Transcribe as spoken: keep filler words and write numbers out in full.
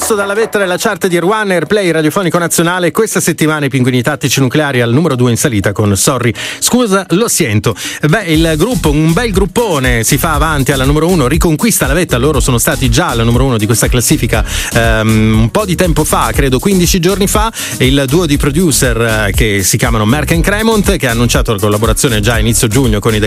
posto dalla Vetta della chart di Erwan Airplay radiofonico nazionale. Questa settimana i Pinguini Tattici Nucleari al numero due in salita con Sorry, scusa, lo sento. Beh, il gruppo, un bel gruppone, si fa avanti alla numero uno, riconquista la vetta. Loro sono stati già alla numero uno di questa classifica um, un po' di tempo fa, credo quindici giorni fa. Il duo di producer uh, che si chiamano Merck and Cremont, che ha annunciato la collaborazione già a inizio giugno con i